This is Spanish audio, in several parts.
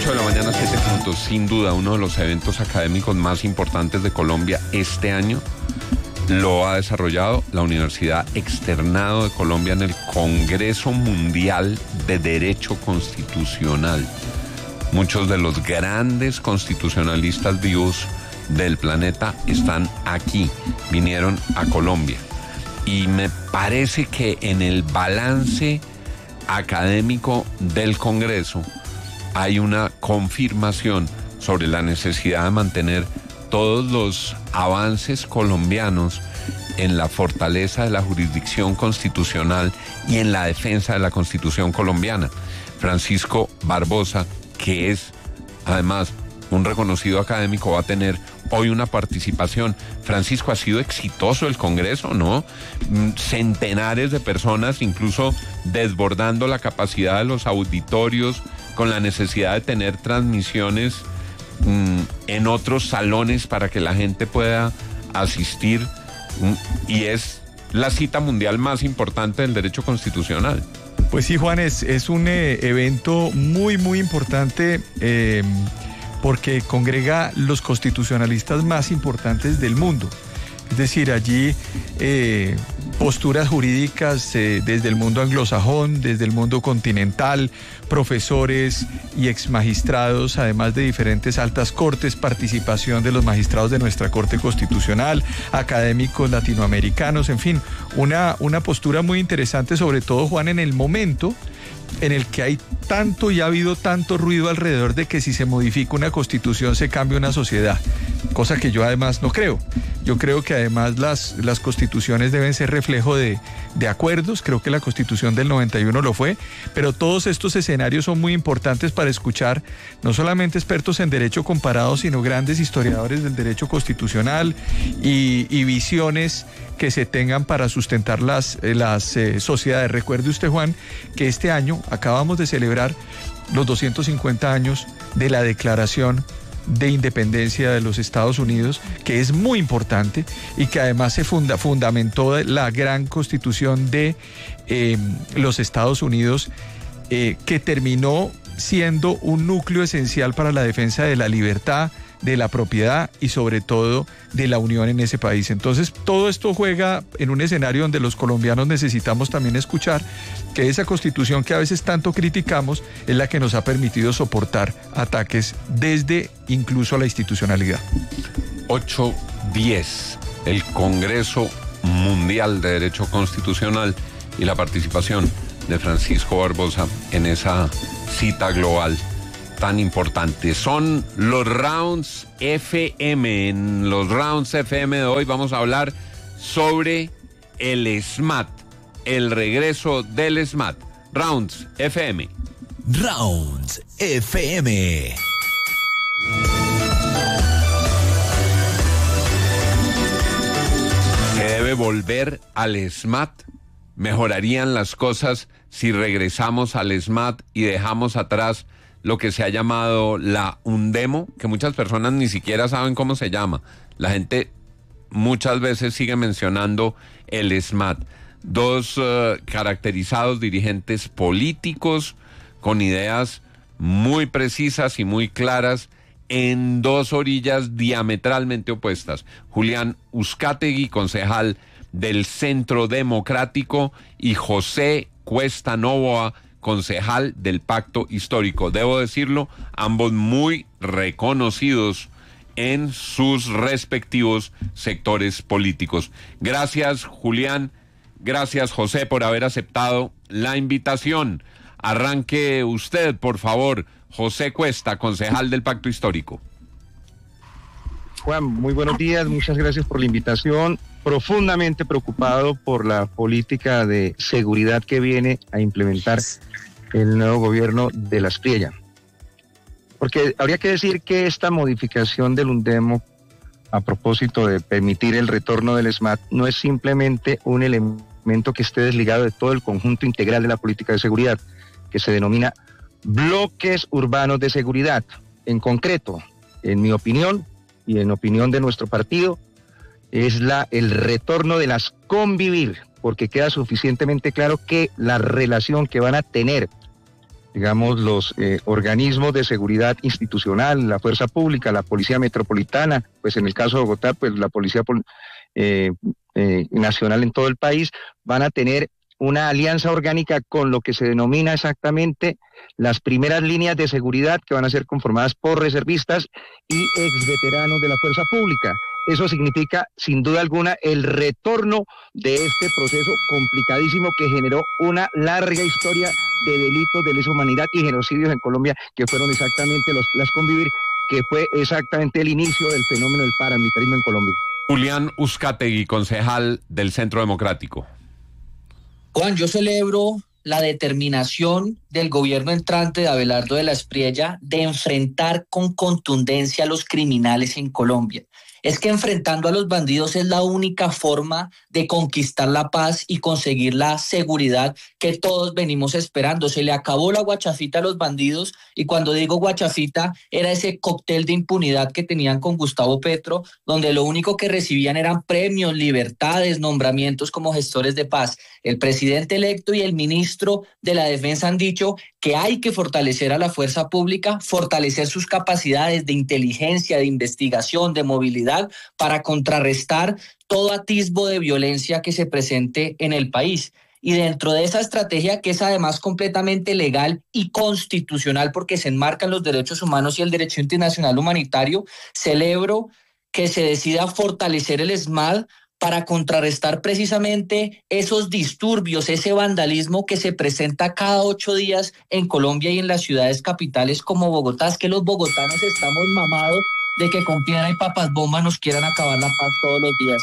8 de la mañana, 7 puntos. Sin duda, uno de los eventos académicos más importantes de Colombia este año lo ha desarrollado la Universidad Externado de Colombia en el Congreso Mundial de Derecho Constitucional. Muchos de los grandes constitucionalistas vivos del planeta están aquí, vinieron a Colombia. Y me parece que en el balance académico del Congreso hay una confirmación sobre la necesidad de mantener todos los avances colombianos en la fortaleza de la jurisdicción constitucional y en la defensa de la Constitución colombiana. Francisco Barbosa, que es además un reconocido académico, va a tener hoy una participación. Francisco, ha sido exitoso el Congreso, ¿no? Centenares de personas, incluso desbordando la capacidad de los auditorios, con la necesidad de tener transmisiones en otros salones para que la gente pueda asistir, y es la cita mundial más importante del derecho constitucional. Pues sí, Juan, es un evento muy, muy importante porque congrega los constitucionalistas más importantes del mundo. Es decir, allí posturas jurídicas desde el mundo anglosajón, desde el mundo continental, profesores y exmagistrados, además de diferentes altas cortes, participación de los magistrados de nuestra Corte Constitucional, académicos latinoamericanos, en fin, una postura muy interesante, sobre todo, Juan, en el momento en el que hay tanto y ha habido tanto ruido alrededor de que si se modifica una constitución se cambia una sociedad, cosa que yo además no creo. Yo creo que además las constituciones deben ser reflejo de acuerdos. Creo que la Constitución del 91 lo fue, pero todos estos escenarios son muy importantes para escuchar no solamente expertos en derecho comparado, sino grandes historiadores del derecho constitucional y visiones que se tengan para sustentar las sociedades. Recuerde usted, Juan, que este año acabamos de celebrar los 250 años de la Declaración de Independencia de los Estados Unidos, que es muy importante y que además se fundamentó la gran Constitución de los Estados Unidos, que terminó siendo un núcleo esencial para la defensa de la libertad, de la propiedad y sobre todo de la unión en ese país. Entonces, todo esto juega en un escenario donde los colombianos necesitamos también escuchar que esa Constitución que a veces tanto criticamos es la que nos ha permitido soportar ataques desde incluso la institucionalidad. 8:10, el Congreso Mundial de Derecho Constitucional y la participación de Francisco Barbosa en esa cita global tan importante. Son los Rounds FM. En los Rounds FM de hoy vamos a hablar sobre el SMAT, el regreso del SMAT. Rounds FM. Rounds FM. ¿Se debe volver al SMAT? ¿Mejorarían las cosas si regresamos al SMAT y dejamos atrás lo que se ha llamado la Undemo, que muchas personas ni siquiera saben cómo se llama? La gente muchas veces sigue mencionando el SMAT. Dos caracterizados dirigentes políticos con ideas muy precisas y muy claras en dos orillas diametralmente opuestas. Julián Uzcategui, concejal del Centro Democrático, y José Cuesta Novoa, concejal del Pacto Histórico. Debo decirlo, ambos muy reconocidos en sus respectivos sectores políticos. Gracias, Julián. Gracias, José, por haber aceptado la invitación. Arranque usted, por favor, José Cuesta, concejal del Pacto Histórico. Juan, muy buenos días, muchas gracias por la invitación. Profundamente preocupado por la política de seguridad que viene a implementar el nuevo gobierno de Las Priella. Porque habría que decir que esta modificación del Undemo, a propósito de permitir el retorno del SMAT, no es simplemente un elemento que esté desligado de todo el conjunto integral de la política de seguridad, que se denomina bloques urbanos de seguridad. En concreto, en mi opinión y en opinión de nuestro partido, es el retorno de las convivir, porque queda suficientemente claro que la relación que van a tener digamos, los organismos de seguridad institucional, la fuerza pública, la policía metropolitana, pues en el caso de Bogotá, pues la policía nacional en todo el país, van a tener una alianza orgánica con lo que se denomina exactamente las primeras líneas de seguridad, que van a ser conformadas por reservistas y exveteranos de la fuerza pública. Eso significa, sin duda alguna, el retorno de este proceso complicadísimo que generó una larga historia de delitos de lesa humanidad y genocidios en Colombia, que fueron exactamente los Plas Convivir, que fue exactamente el inicio del fenómeno del paramilitarismo en Colombia. Julián Uzcategui, concejal del Centro Democrático. Juan, yo celebro la determinación del gobierno entrante de Abelardo de la Espriella de enfrentar con contundencia a los criminales en Colombia. Es que enfrentando a los bandidos es la única forma de conquistar la paz y conseguir la seguridad que todos venimos esperando. Se le acabó la guachafita a los bandidos, y cuando digo guachafita era ese cóctel de impunidad que tenían con Gustavo Petro, donde lo único que recibían eran premios, libertades, nombramientos como gestores de paz. El presidente electo y el ministro de la Defensa han dicho que hay que fortalecer a la fuerza pública, fortalecer sus capacidades de inteligencia, de investigación, de movilidad, para contrarrestar todo atisbo de violencia que se presente en el país. Y dentro de esa estrategia, que es además completamente legal y constitucional porque se enmarcan los derechos humanos y el derecho internacional humanitario, celebro que se decida fortalecer el ESMAD para contrarrestar precisamente esos disturbios, ese vandalismo que se presenta cada 8 días en Colombia y en las ciudades capitales como Bogotá. Es que los bogotanos estamos mamados de que con piedra y papas bomba nos quieran acabar la paz todos los días.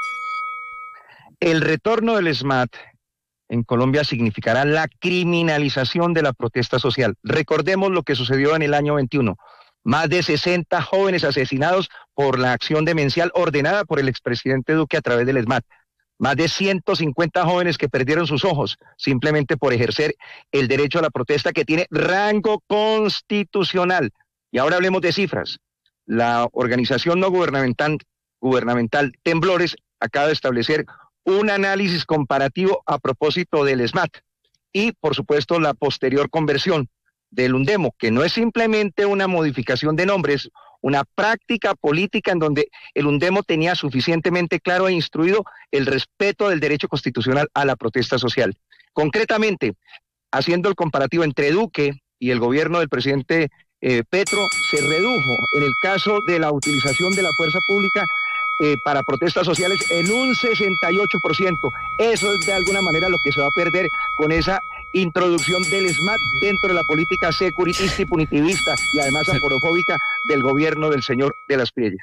El retorno del ESMAD en Colombia significará la criminalización de la protesta social. Recordemos lo que sucedió en el año 21. Más de 60 jóvenes asesinados por la acción demencial ordenada por el expresidente Duque a través del ESMAD. Más de 150 jóvenes que perdieron sus ojos simplemente por ejercer el derecho a la protesta, que tiene rango constitucional. Y ahora hablemos de cifras. La organización no gubernamental Temblores acaba de establecer un análisis comparativo a propósito del ESMAD y, por supuesto, la posterior conversión del Undemo, que no es simplemente una modificación de nombres, una práctica política en donde el Undemo tenía suficientemente claro e instruido el respeto del derecho constitucional a la protesta social. Concretamente, haciendo el comparativo entre Duque y el gobierno del presidente Petro, se redujo en el caso de la utilización de la fuerza pública para protestas sociales en un 68%. Eso es de alguna manera lo que se va a perder con esa introducción del ESMAD dentro de la política securitista y punitivista y además aporofóbica del gobierno del señor de la Espriella.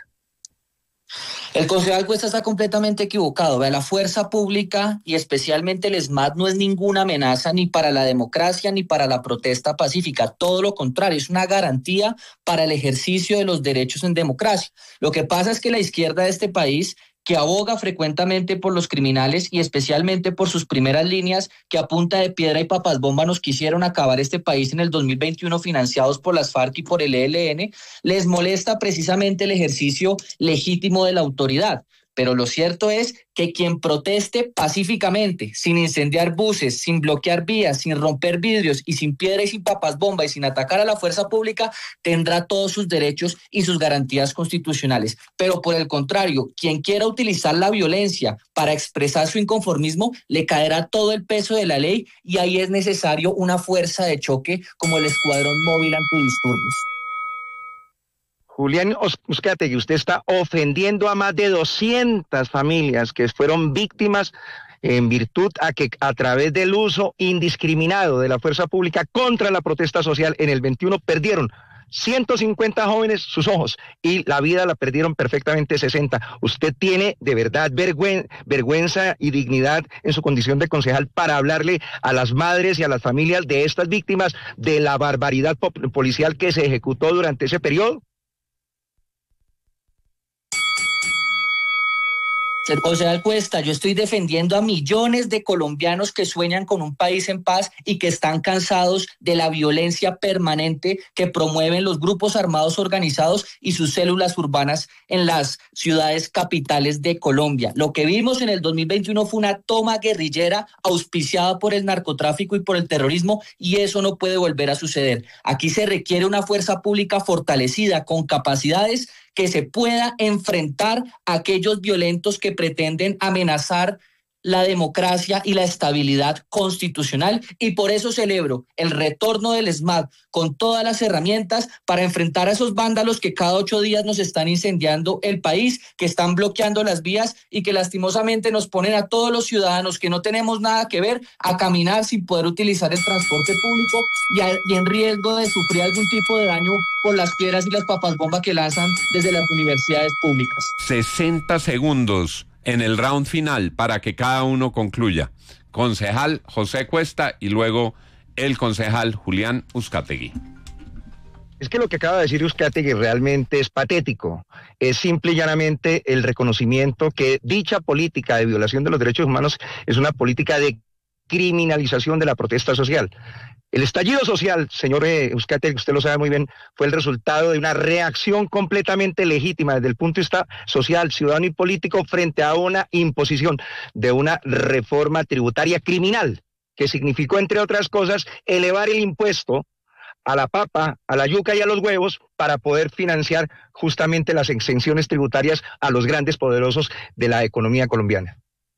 El concejal Cuesta está completamente equivocado. La fuerza pública y especialmente el ESMAD no es ninguna amenaza ni para la democracia ni para la protesta pacífica. Todo lo contrario, es una garantía para el ejercicio de los derechos en democracia. Lo que pasa es que la izquierda de este país, que aboga frecuentemente por los criminales y especialmente por sus primeras líneas, que a punta de piedra y papas bomba nos quisieron acabar este país en el 2021 financiados por las FARC y por el ELN, les molesta precisamente el ejercicio legítimo de la autoridad. Pero lo cierto es que quien proteste pacíficamente, sin incendiar buses, sin bloquear vías, sin romper vidrios y sin piedra y sin papas bomba y sin atacar a la fuerza pública, tendrá todos sus derechos y sus garantías constitucionales. Pero por el contrario, quien quiera utilizar la violencia para expresar su inconformismo, le caerá todo el peso de la ley y ahí es necesario una fuerza de choque como el Escuadrón Móvil Antidisturbios. Julián Uzcategui, usted está ofendiendo a más de 200 familias que fueron víctimas en virtud a que a través del uso indiscriminado de la fuerza pública contra la protesta social en el 21 perdieron 150 jóvenes sus ojos y la vida la perdieron perfectamente 60. Usted tiene de verdad vergüenza y dignidad en su condición de concejal para hablarle a las madres y a las familias de estas víctimas de la barbaridad policial que se ejecutó durante ese periodo. Concejal Cuesta, yo estoy defendiendo a millones de colombianos que sueñan con un país en paz y que están cansados de la violencia permanente que promueven los grupos armados organizados y sus células urbanas en las ciudades capitales de Colombia. Lo que vimos en el 2021 fue una toma guerrillera auspiciada por el narcotráfico y por el terrorismo, y eso no puede volver a suceder. Aquí se requiere una fuerza pública fortalecida con capacidades que se pueda enfrentar a aquellos violentos que pretenden amenazar la democracia y la estabilidad constitucional, y por eso celebro el retorno del SMAT con todas las herramientas para enfrentar a esos vándalos que cada 8 días nos están incendiando el país, que están bloqueando las vías y que lastimosamente nos ponen a todos los ciudadanos que no tenemos nada que ver a caminar sin poder utilizar el transporte público y en riesgo de sufrir algún tipo de daño por las piedras y las papas bomba que lanzan desde las universidades públicas. 60 segundos en el round final para que cada uno concluya. Concejal José Cuesta y luego el concejal Julián Uzcategui. Es que lo que acaba de decir Uzcategui realmente es patético. Es simple y llanamente el reconocimiento que dicha política de violación de los derechos humanos es una política de criminalización de la protesta social. El estallido social, señor Uzcategui, usted lo sabe muy bien, fue el resultado de una reacción completamente legítima desde el punto de vista social, ciudadano y político frente a una imposición de una reforma tributaria criminal que significó, entre otras cosas, elevar el impuesto a la papa, a la yuca y a los huevos para poder financiar justamente las exenciones tributarias a los grandes poderosos de la economía colombiana.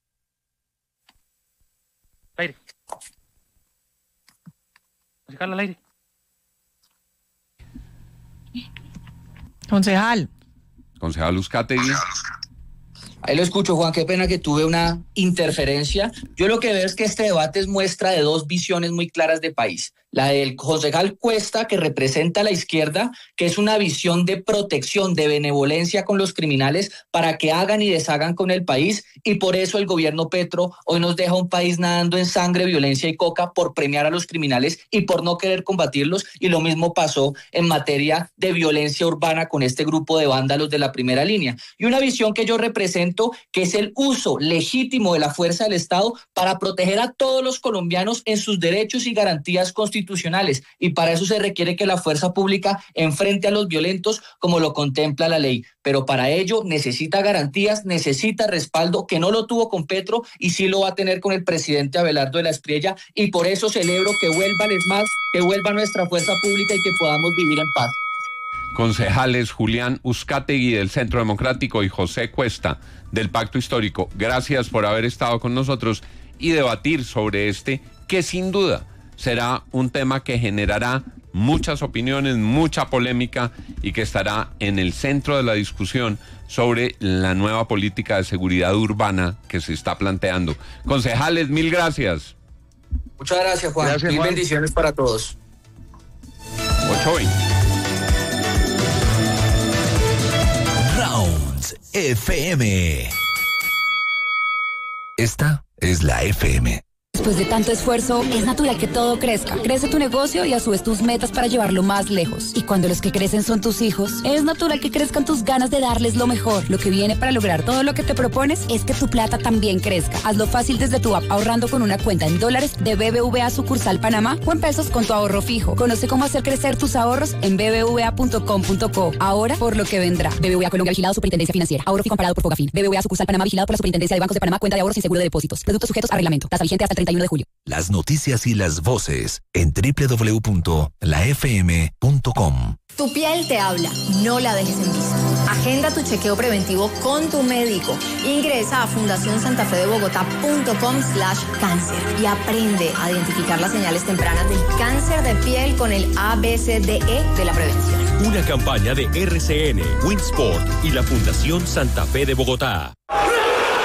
Concejal al aire. Concejal Uzcategui. Ahí lo escucho, Juan, qué pena que tuve una interferencia. Yo lo que veo es que este debate es muestra de dos visiones muy claras de país. La del concejal Cuesta, que representa a la izquierda, que es una visión de protección, de benevolencia con los criminales para que hagan y deshagan con el país, y por eso el gobierno Petro hoy nos deja un país nadando en sangre, violencia y coca por premiar a los criminales y por no querer combatirlos, y lo mismo pasó en materia de violencia urbana con este grupo de vándalos de la primera línea. Y una visión que yo represento, que es el uso legítimo de la fuerza del Estado para proteger a todos los colombianos en sus derechos y garantías constitucionales, y para eso se requiere que la fuerza pública enfrente a los violentos como lo contempla la ley, pero para ello necesita garantías, necesita respaldo, que no lo tuvo con Petro y sí lo va a tener con el presidente Abelardo de la Espriella, y por eso celebro que vuelva el SMAT, que vuelva nuestra fuerza pública y que podamos vivir en paz. Concejales Julián Uzcategui del Centro Democrático y José Cuesta del Pacto Histórico, gracias por haber estado con nosotros y debatir sobre este, que sin duda será un tema que generará muchas opiniones, mucha polémica y que estará en el centro de la discusión sobre la nueva política de seguridad urbana que se está planteando. Concejales, mil gracias. Muchas gracias, Juan. Gracias, Mil Juan. bendiciones para todos. 8:20. Rounds FM. Esta es la FM. Después de tanto esfuerzo, es natural que todo crezca. Crece tu negocio y a su vez tus metas para llevarlo más lejos. Y cuando los que crecen son tus hijos, es natural que crezcan tus ganas de darles lo mejor. Lo que viene para lograr todo lo que te propones es que tu plata también crezca. Hazlo fácil desde tu app, ahorrando con una cuenta en dólares de BBVA sucursal Panamá o en pesos con tu ahorro fijo. Conoce cómo hacer crecer tus ahorros en bbva.com.co. Ahora por lo que vendrá. BBVA Colombia, vigilado Superintendencia Financiera. Ahorro fijo amparado por Fogafín. BBVA sucursal Panamá, vigilado por la Superintendencia de Bancos de Panamá. Cuenta de ahorros sin seguro de depósitos. Productos sujetos a reglamento. Tasa vigente hasta el 31 de julio. Las noticias y las voces en www.lafm.com. Tu piel te habla, no la dejes en visto. Agenda tu chequeo preventivo con tu médico. Ingresa a fundacionsantafedebogotá.com/cáncer y aprende a identificar las señales tempranas del cáncer de piel con el ABCDE de la prevención. Una campaña de RCN, Winsport y la Fundación Santa Fe de Bogotá.